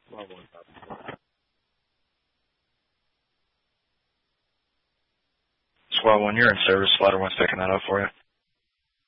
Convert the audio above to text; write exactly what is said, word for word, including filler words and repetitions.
Squad one, you're in service. Ladder one's picking that up for you.